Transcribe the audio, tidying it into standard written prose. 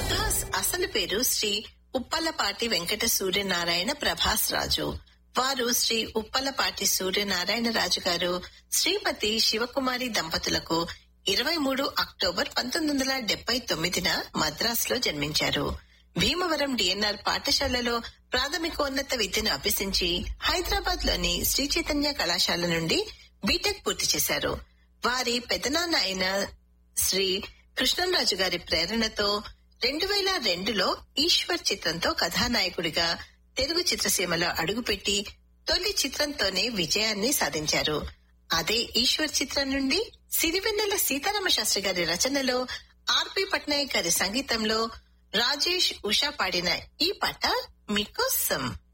అసలు పేరు శ్రీ ఉప్పలపాటి వెంకట సూర్యనారాయణ ప్రభాస్ రాజు. వారు శ్రీ ఉప్పలపాటి సూర్యనారాయణ రాజు గారు శ్రీమతి శివకుమారి దంపతులకు 23 అక్టోబర్ 1979 మద్రాసులో జన్మించారు. భీమవరం డిఎన్ఆర్ పాఠశాలలో ప్రాథమికోన్నత విద్యను అభ్యసించి హైదరాబాద్ లోని శ్రీ చైతన్య కళాశాల నుండి బీటెక్ పూర్తి చేశారు. వారి పెదనాన్న అయిన శ్రీ కృష్ణంరాజు గారి ప్రేరణతో 2002లో ఈశ్వర్ చిత్రంతో కథానాయకుడిగా తెలుగు చిత్రసీమలో అడుగుపెట్టి తొలి చిత్రంతోనే విజయాన్ని సాధించారు. అదే ఈశ్వర్ చిత్రం నుండి సిరివెన్నెల సీతారామ శాస్త్రి గారి రచనలో ఆర్పి పట్నాయక్ గారి సంగీతంలో రాజేష్ ఉషా పాడిన ఈ పాట మీకోసం.